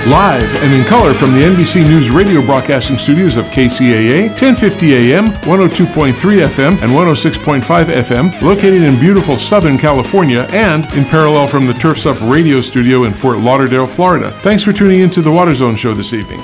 Live and in color from the NBC News radio broadcasting studios of KCAA, 1050 AM, 102.3 FM, and 106.5 FM, located in beautiful Southern California, and in parallel from the Turfs Up radio studio in Fort Lauderdale, Florida. Thanks for tuning in to the Water Zone Show this evening.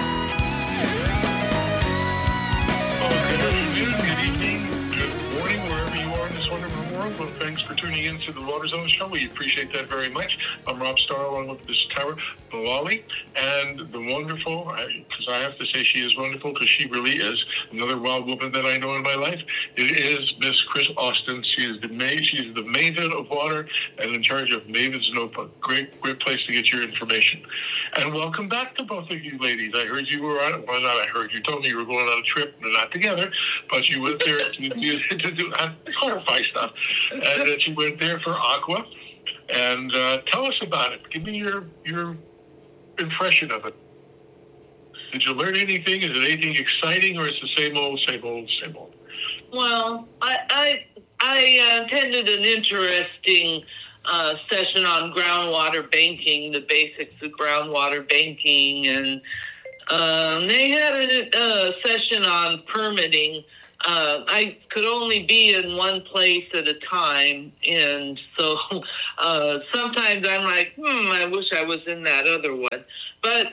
We appreciate that very much. I'm Rob Starr, along with Miss Tara Mullally, and the wonderful, because I have to say she is wonderful, because she really is another wild woman that I know in my life. It is Miss Chris Austin. She is the maven of water and in charge of Maven's Notebook. Great place to get your information. And welcome back to both of you ladies. I heard you were on, well, not I heard, you told me you were going on a trip, not together, but you went there to clarify stuff, and that you went there for Aqua. And tell us about it. Give me your impression of it. Did you learn anything? Is it anything exciting, or is it the same old, same old, same old? Well, I attended an interesting session on groundwater banking, the basics of groundwater banking, and they had a session on permitting. I could only be in one place at a time, and so sometimes I'm like, I wish I was in that other one. But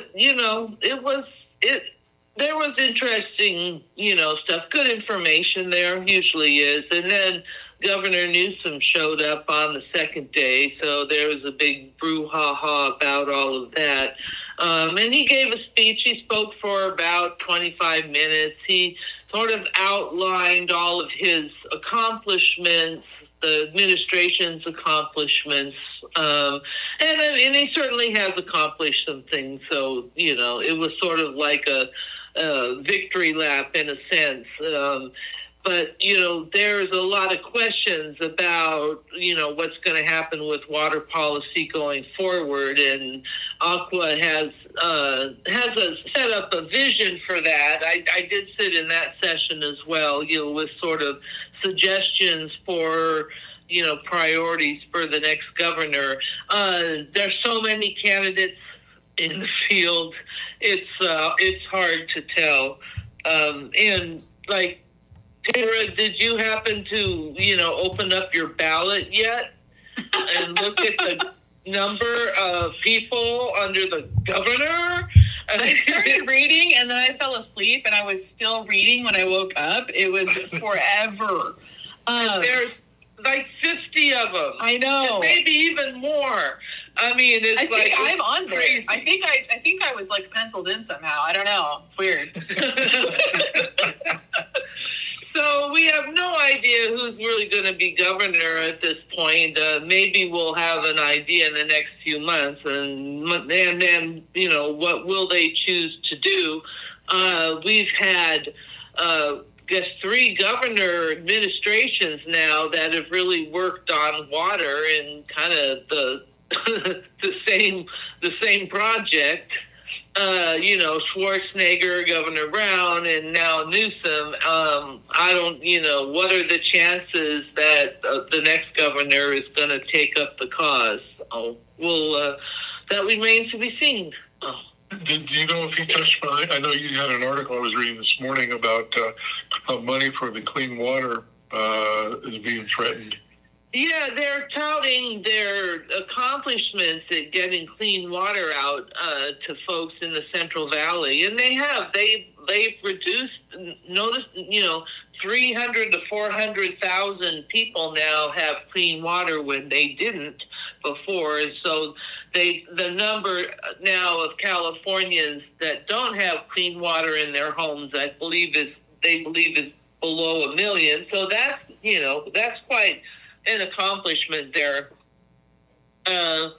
there was interesting, stuff, good information there, usually is. And then Governor Newsom showed up on the second day, so there was a big brouhaha about all of that. And he gave a speech. He spoke for about 25 minutes. He sort of outlined all of his accomplishments, the administration's accomplishments, and he certainly has accomplished some things. So, it was sort of like a victory lap in a sense. But, there's a lot of questions about, what's going to happen with water policy going forward. And Aqua has set up a vision for that. I did sit in that session as well, with sort of suggestions for, priorities for the next governor. There's so many candidates in the field. It's hard to tell. And like, Tara, did you happen to, open up your ballot yet and look at the number of people under the governor? I started reading, and then I fell asleep, and I was still reading when I woke up. It was forever. There's like 50 of them. I know. And maybe even more. I mean, I think I'm on there. I think I was like penciled in somehow. I don't know. It's weird. So we have no idea who's really going to be governor at this point. Maybe we'll have an idea in the next few months, and then what will they choose to do? We've had, three governor administrations now that have really worked on water and kind of the same project. Schwarzenegger, Governor Brown, and now Newsom. What are the chances that the next governor is going to take up the cause? That remains to be seen. Do you know if he touched on, I know you had an article I was reading this morning about how money for the clean water is being threatened. Yeah, they're touting their accomplishments at getting clean water out to folks in the Central Valley, and they have. They've reduced. Notice, 300 to 400,000 people now have clean water when they didn't before. And so the number now of Californians that don't have clean water in their homes, they believe is below 1 million. So that's quite an accomplishment there. I'm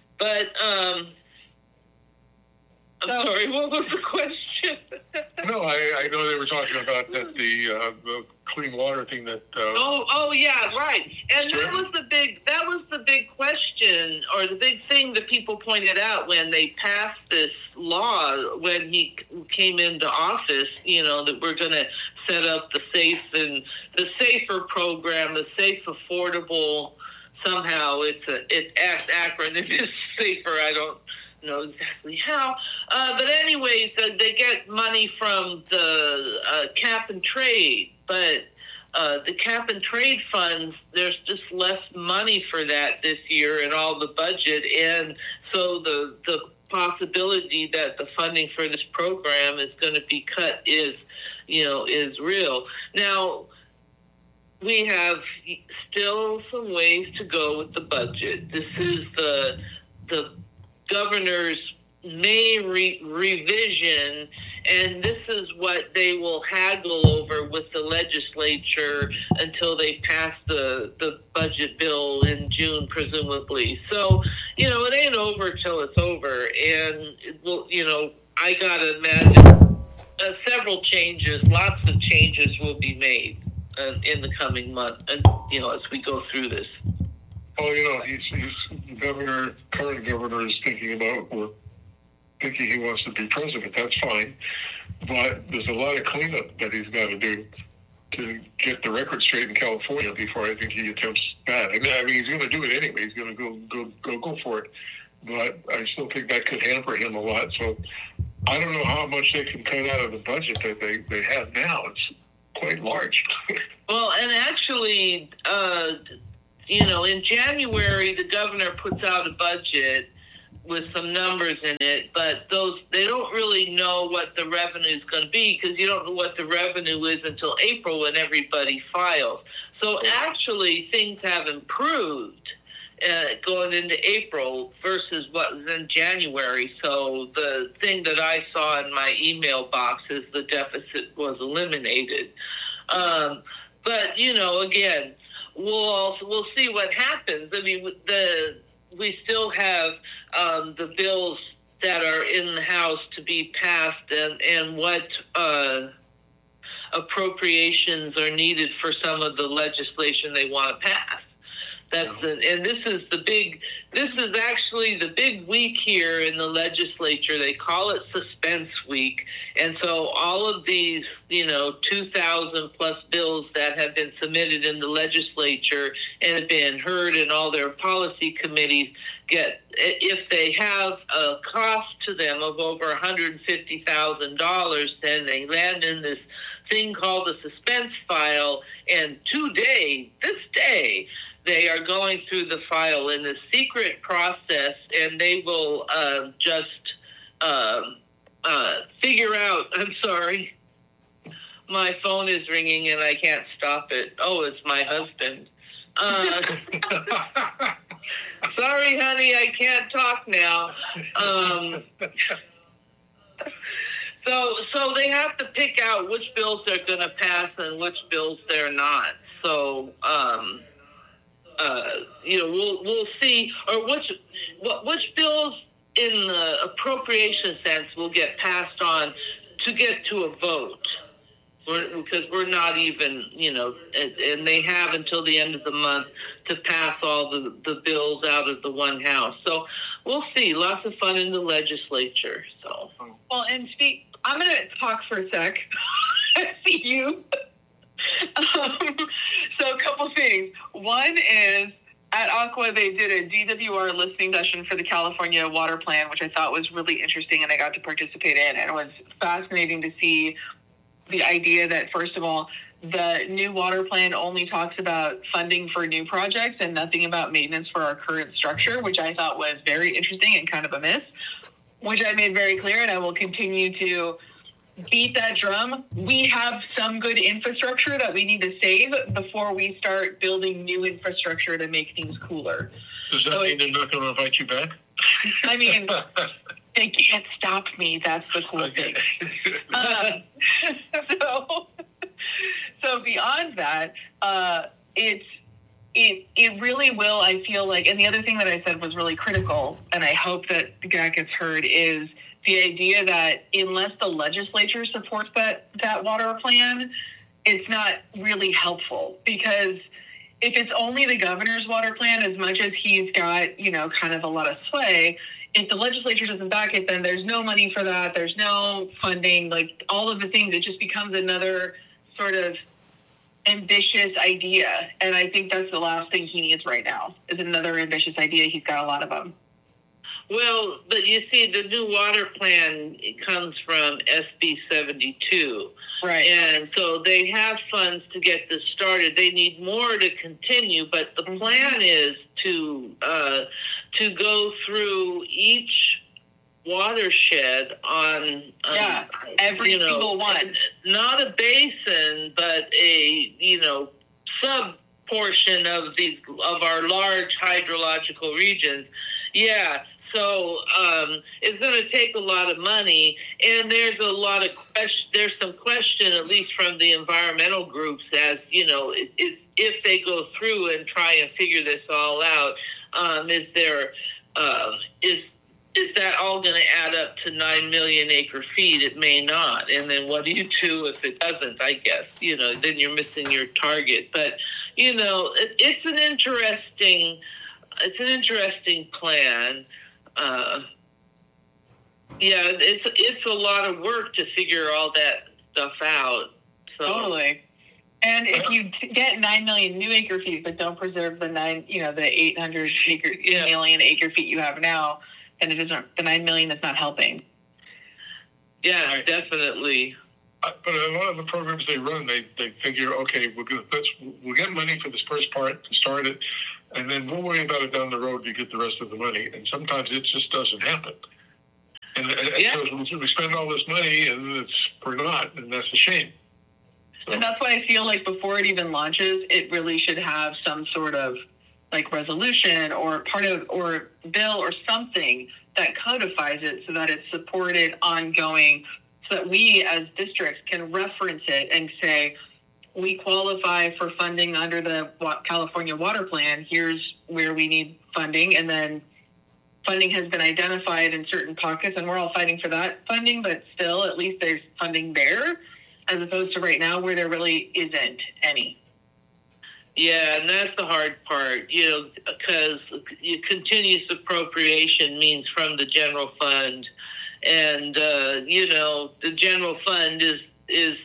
sorry, what was the question? No, I know they were talking about that the clean water thing that. Yeah, right. And that was the big question, or the big thing that people pointed out when they passed this law when he came into office. That we're going to set up the SAFER program, the Safe Affordable. Somehow it's acronym is SAFER. I don't know exactly how. But anyways, they get money from the cap and trade, but the cap and trade funds, there's just less money for that this year in all the budget, and so the possibility that the funding for this program is going to be cut is real. Now, we have still some ways to go with the budget. This is the governor's May revision, and this is what they will haggle over with the legislature until they pass the budget bill in June, presumably. So, it ain't over till it's over, and it will, I gotta imagine several changes, lots of changes will be made in the coming month, and as we go through this. Well, he's current governor is thinking he wants to be president. That's fine, but there's a lot of cleanup that he's got to do to get the record straight in California before I think he attempts that. I mean, he's going to do it anyway. He's going to go for it, but I still think that could hamper him a lot. So I don't know how much they can cut out of the budget that they have now. It's quite large. Well, and actually, in January, the governor puts out a budget with some numbers in it, but they don't really know what the revenue is going to be, because you don't know what the revenue is until April when everybody files. So actually, things have improved going into April versus what was in January. So the thing that I saw in my email box is the deficit was eliminated. But again, we'll see what happens. I mean, we still have the bills that are in the House to be passed, and what appropriations are needed for some of the legislation they want to pass. And this is actually the big week here in the legislature. They call it suspense week. And so all of these, 2,000 plus bills that have been submitted in the legislature and have been heard in all their policy committees if they have a cost to them of over $150,000, then they land in this thing called the suspense file. And this day, they are going through the file in a secret process, and they will just figure out. I'm sorry. My phone is ringing, and I can't stop it. Oh, it's my husband. Sorry, honey, I can't talk now. So they have to pick out which bills they're going to pass and which bills they're not. So, we'll see, or which bills in the appropriation sense will get passed on to get to a vote. Because we're not even, and they have until the end of the month to pass all the bills out of the one house. So we'll see. Lots of fun in the legislature. So. Well, and I'm going to talk for a sec. I see you. So a couple things. One is, at Aqua, they did a DWR listening session for the California Water Plan, which I thought was really interesting, and I got to participate in. And it was fascinating to see the idea that, first of all, the new water plan only talks about funding for new projects and nothing about maintenance for our current structure, which I thought was very interesting and kind of a miss, which I made very clear, and I will continue to beat that drum. We have some good infrastructure that we need to save before we start building new infrastructure to make things cooler. Does that mean they're not going to invite you back? I mean, they can't stop me. That's the cool thing. So beyond that, it really will, I feel like, and the other thing that I said was really critical, and I hope that gets heard, is the idea that unless the legislature supports that water plan, it's not really helpful. Because if it's only the governor's water plan, as much as he's got, kind of a lot of sway, if the legislature doesn't back it, then there's no money for that. There's no funding, like all of the things. It just becomes another sort of ambitious idea. And I think that's the last thing he needs right now, is another ambitious idea. He's got a lot of them. Well, but you see, the new water plan comes from SB 72. Right. And so they have funds to get this started. They need more to continue, but the plan is to go through each watershed on every single one. Not a basin, but a sub portion of our large hydrological regions. Yeah. So it's going to take a lot of money, and there's a lot of there's some question, at least from the environmental groups, as if they go through and try and figure this all out, is that all going to add up to 9 million acre feet? It may not. And then what do you do if it doesn't? I guess then you're missing your target. But it's an interesting plan. It's a lot of work to figure all that stuff out. So. Totally. And if you get 9 million new acre feet, but don't preserve the 800 million acre feet you have now, then it isn't, the 9 million is not helping. Yeah, definitely. But a lot of the programs they run, they figure, okay, we'll get money for this first part to start it, and then we'll worry about it down the road to get the rest of the money. And sometimes it just doesn't happen. And so we spend all this money, and we're not, and that's a shame. So. And that's why I feel like before it even launches, it really should have some sort of resolution or or bill or something that codifies it so that it's supported ongoing, so that we as districts can reference it and say, we qualify for funding under the California Water Plan. Here's where we need funding. And then funding has been identified in certain pockets, and we're all fighting for that funding, but still, at least there's funding there, as opposed to right now where there really isn't any. Yeah, and that's the hard part, because continuous appropriation means from the general fund. And, the general fund is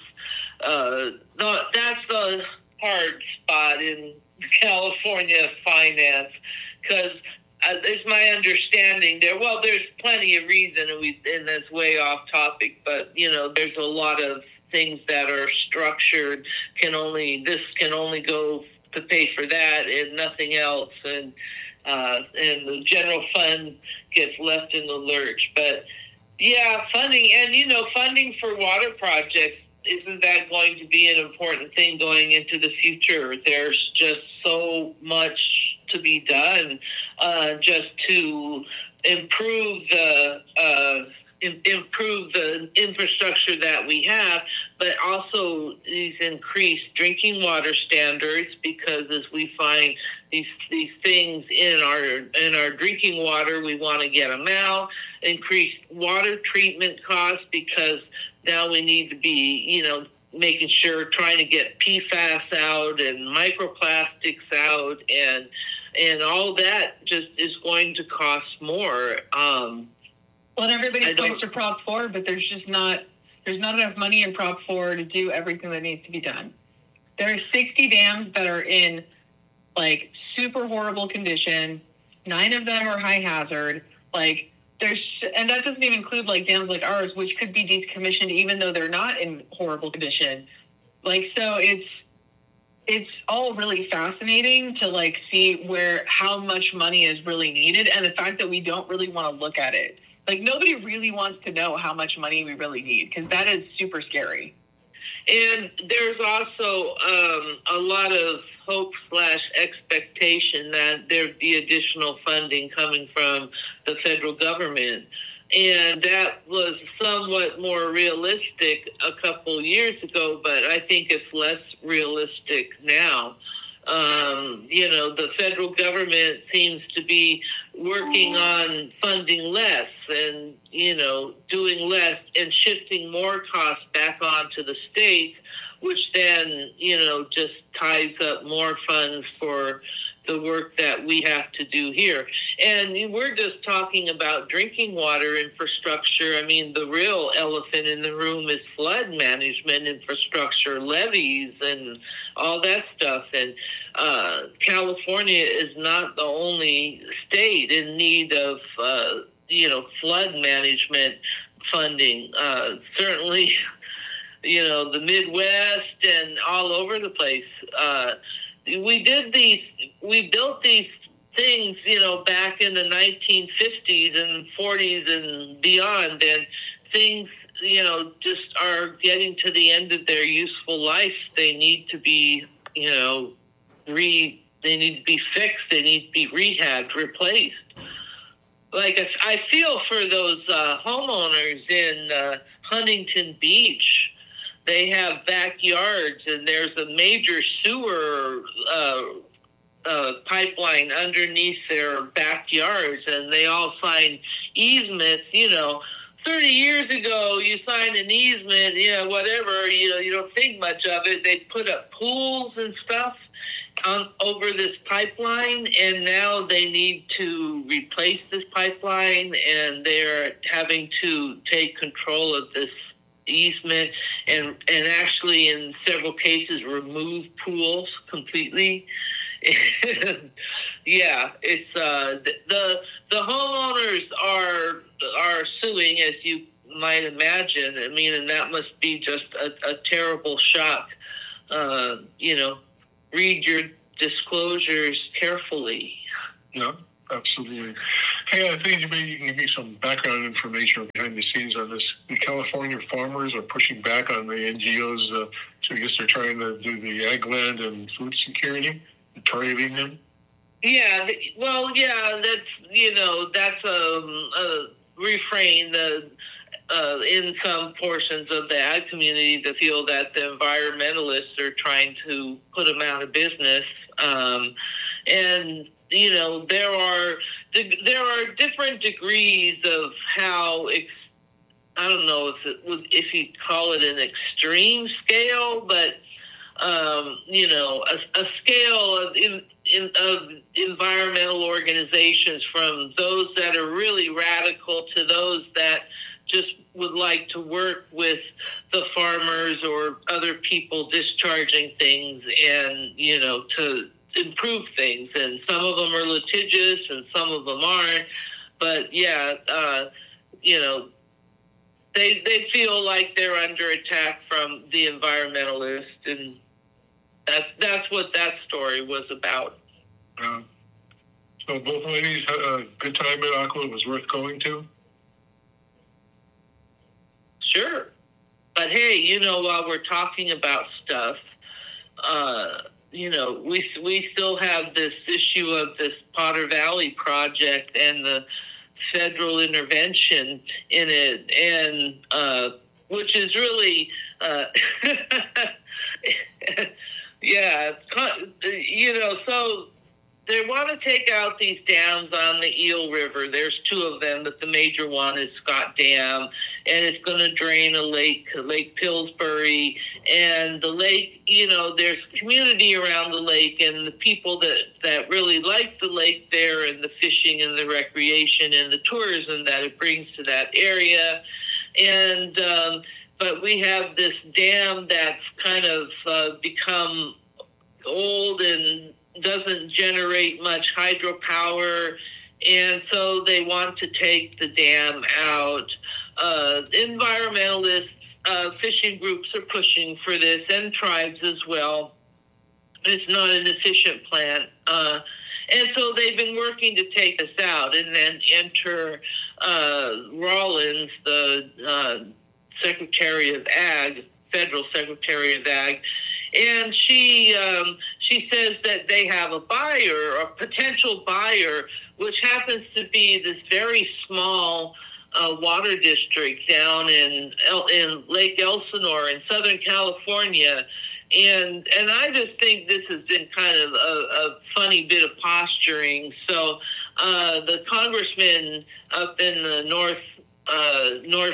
that's the hard spot in California finance, because it's my understanding there's plenty of reason, and that's way off topic, but, there's a lot of things that are structured, this can only go to pay for that and nothing else, and the general fund gets left in the lurch. But yeah, funding, and funding for water projects, isn't that going to be an important thing going into the future? There's just so much to be done just to improve the infrastructure that we have, but also these increased drinking water standards, because as we find these things in our drinking water, we want to get them out. Increased water treatment costs, because now we need to be, making sure, trying to get PFAS out and microplastics out, and all that just is going to cost more. Well, everybody points to Prop 4, but there's not enough money in Prop 4 to do everything that needs to be done. There are 60 dams that are in super horrible condition. 9 of them are high hazard. And that doesn't even include dams like ours, which could be decommissioned even though they're not in horrible condition. So it's all really fascinating to see how much money is really needed, and the fact that we don't really want to look at it. Nobody really wants to know how much money we really need, because that is super scary. And there's also a lot of hope / expectation that there'd be additional funding coming from the federal government. And that was somewhat more realistic a couple years ago, but I think it's less realistic now. The federal government seems to be working on funding less and, doing less and shifting more costs back onto the states, which then, just ties up more funds for the work that we have to do here. And we're just talking about drinking water infrastructure. I mean, the real elephant in the room is flood management infrastructure, levees, and all that stuff. And California is not the only state in need of, flood management funding. Certainly, the Midwest and all over the place. We built these things, back in the 1950s and 40s and beyond, and things, just are getting to the end of their useful life. They need to be, they need to be fixed. They need to be rehabbed, replaced. Like, I feel for those homeowners in Huntington Beach. They have backyards, and there's a major sewer pipeline underneath their backyards, and they all sign easements. 30 years ago, you signed an easement, whatever, you don't think much of it. They put up pools and stuff over this pipeline, and now they need to replace this pipeline, and they're having to take control of this easement and actually in several cases remove pools completely. Yeah, it's the homeowners are suing, as you might imagine. I mean, and that must be just a terrible shock. Read your disclosures carefully. Yeah, absolutely. Hey, I think maybe you can give me some background information behind the scenes on this. The California farmers are pushing back on the NGOs. So I guess they're trying to do the ag land and food security, targeting them. Yeah, well, yeah, that's a refrain in some portions of the ag community to feel that the environmentalists are trying to put them out of business. And there are different degrees of how I don't know if you call it an extreme scale, but a scale of environmental organizations, from those that are really radical to those that just would like to work with the farmers or other people discharging things and, to improve things. And some of them are litigious and some of them aren't. But, yeah, they feel like they're under attack from the environmentalists, and that's what that story was about. So both ladies had a good time at Aqua. It was worth going to? Sure. But hey, while we're talking about stuff, we still have this issue of this Potter Valley project and the federal intervention in it, and which is really, yeah, so they want to take out these dams on the Eel River. There's two of them, but the major one is Scott Dam, and it's going to drain a lake, Lake Pillsbury. And the lake, there's community around the lake, and the people that really like the lake there, and the fishing and the recreation and the tourism that it brings to that area. And but we have this dam that's kind of become old and doesn't generate much hydropower, and so they want to take the dam out. Environmentalists, fishing groups are pushing for this, and tribes as well. It's not an efficient plant. And so they've been working to take us out, and then enter Rawlins, the Secretary of Ag, Federal Secretary of Ag, and she says that they have a buyer, a potential buyer, which happens to be this very small water district down in Lake Elsinore in Southern California. And I just think this has been kind of a funny bit of posturing. So the congressman up in the North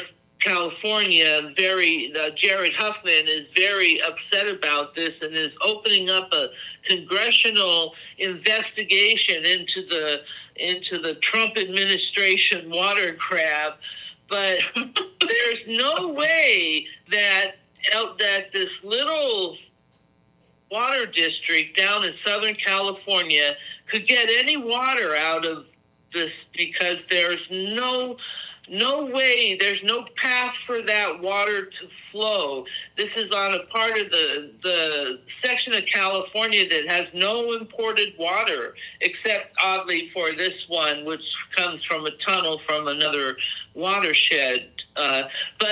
California, Jared Huffman is very upset about this and is opening up a congressional investigation into the Trump administration water grab. But there's no way that this little water district down in Southern California could get any water out of this, because there's no way, there's no path for that water to flow. This is on a part of the section of California that has no imported water, except oddly for this one, which comes from a tunnel from another watershed. But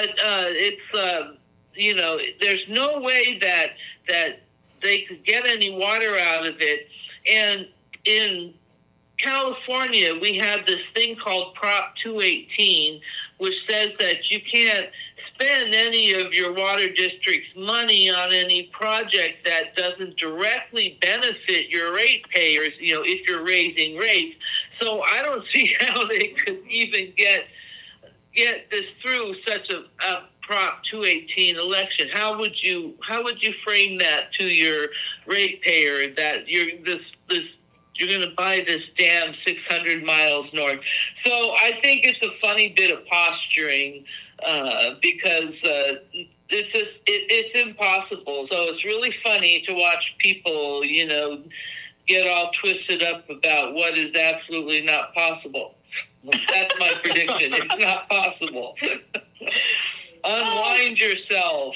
it's, there's no way that they could get any water out of it. And in California, we have this thing called Prop 218, which says that you can't spend any of your water district's money on any project that doesn't directly benefit your ratepayers, if you're raising rates. So I don't see how they could even get this through such a Prop 218 election. How would you frame that to your ratepayer that you're going to buy this dam 600 miles north? So I think it's a funny bit of posturing because it's impossible. So it's really funny to watch people, get all twisted up about what is absolutely not possible. That's my prediction. It's not possible. Unwind yourself.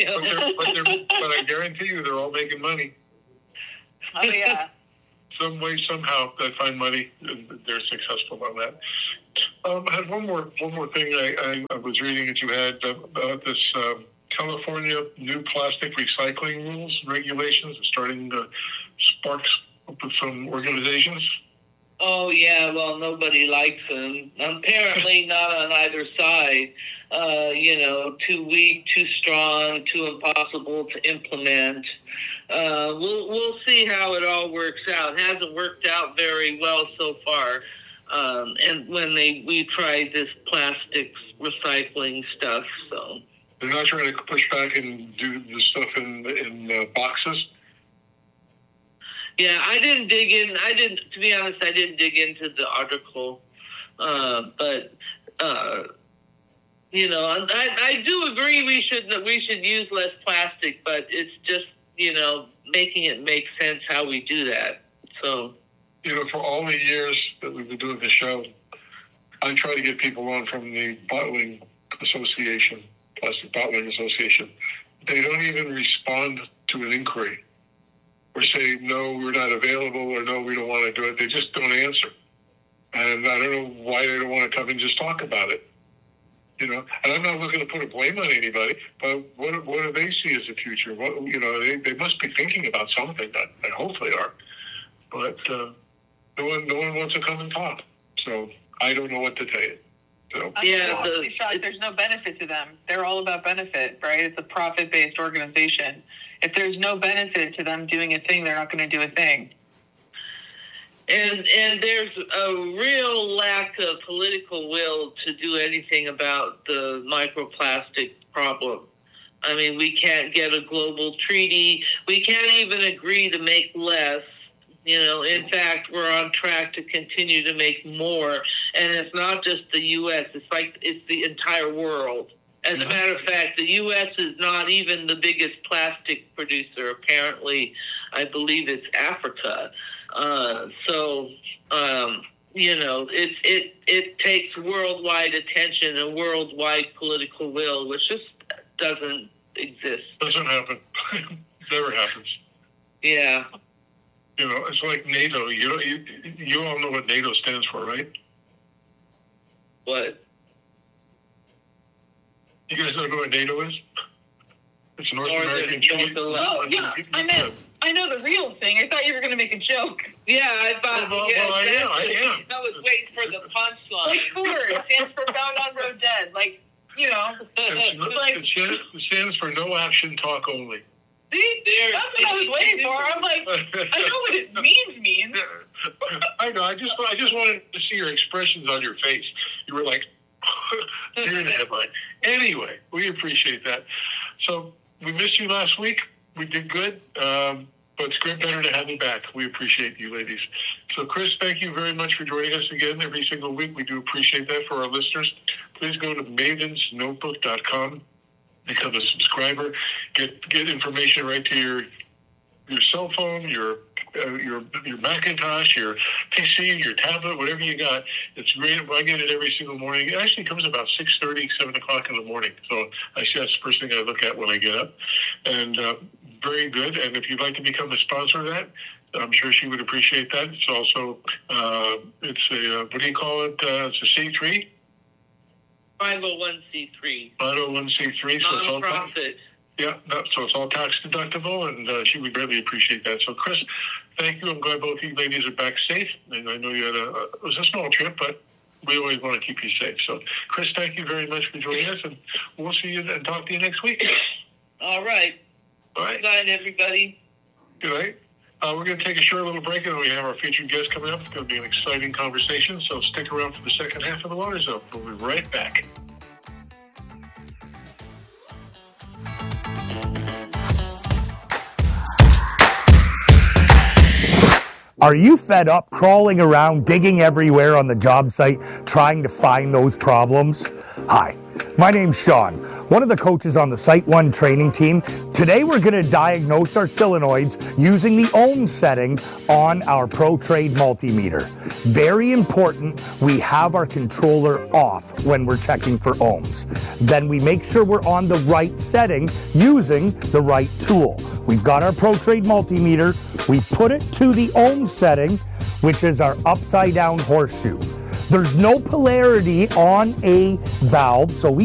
But I guarantee you they're all making money. Oh, yeah. Some way, somehow, they find money, and they're successful on that. I had one more thing I was reading that you had about this California new plastic recycling rules and regulations starting to spark up with some organizations. Oh, yeah, well, nobody likes them. Apparently not on either side. Too weak, too strong, too impossible to implement. We'll see how it all works out. It hasn't worked out very well so far. And when we tried this plastics recycling stuff, so. They're not trying to push back and do the stuff in boxes? Yeah, I didn't dig in. To be honest, I didn't dig into the article. But I do agree we should use less plastic, but it's just, making it make sense how we do that. So, for all the years that we've been doing the show, I try to get people on from the Bottling Association, Plastic Bottling Association. They don't even respond to an inquiry or say, no, we're not available, or no, we don't want to do it. They just don't answer. And I don't know why they don't want to come and just talk about it. And I'm not looking to put a blame on anybody, but what do they see as the future? They must be thinking about something. I hope they are. But no one wants to come and talk. So I don't know what to tell you. So, I'm shocked. There's no benefit to them. They're all about benefit, right? It's a profit-based organization. If there's no benefit to them doing a thing, they're not going to do a thing. And there's a real lack of political will to do anything about the microplastic problem. I mean, we can't get a global treaty. We can't even agree to make less. In fact, we're on track to continue to make more. And it's not just the U.S. It's the entire world. As a matter of fact, the U.S. is not even the biggest plastic producer. Apparently, I believe it's Africa. It takes worldwide attention and worldwide political will, which just doesn't exist. Doesn't happen. Never happens. Yeah. It's like NATO. You all know what NATO stands for, right? What? You guys know what NATO is? It's North American Treaty. Yeah, I know the real thing. I thought you were going to make a joke. Yeah, I thought. I am. I was waiting for the punchline. Like FORD stands for Found on Road Dead. It stands for No Action, Talk Only. See, that's what I was waiting for. I'm like, I know what it means. I know. I just wanted to see your expressions on your face. You were like, you're in the headline. Anyway, we appreciate that. So we missed you last week. We did good, but it's great, better to have you back. We appreciate you, ladies. So, Chris, thank you very much for joining us again every single week. We do appreciate that for our listeners. Please go to mavensnotebook.com, become a subscriber, get information right to your cell phone, your Macintosh, your PC, your tablet, whatever you got. It's great. I get it every single morning. It actually comes about 6:30, 7 o'clock in the morning. So I see that's the first thing I look at when I get up. And very good. And if you'd like to become a sponsor of that, I'm sure she would appreciate that. It's also, it's a, what do you call it? It's a C3? 501c3. 501c3. So Non-profit. Yeah, so it's all tax deductible, and she would greatly appreciate that. So, Chris, thank you. I'm glad both you ladies are back safe. And I know you had it was a small trip, but we always want to keep you safe. So, Chris, thank you very much for joining us, and we'll see you and talk to you next week. All right. All right. Good night, everybody. Good night. We're going to take a short little break, and we have our featured guest coming up. It's going to be an exciting conversation, so stick around for the second half of the Water Zone. We'll be right back. Are you fed up crawling around, digging everywhere on the job site, trying to find those problems? Hi, my name's Sean, one of the coaches on the Site 1 training team. Today we're going to diagnose our solenoids using the ohm setting on our ProTrade multimeter. Very important, we have our controller off when we're checking for ohms. Then we make sure we're on the right setting using the right tool. We've got our ProTrade multimeter. We put it to the ohm setting, which is our upside down horseshoe. There's no polarity on a valve, so we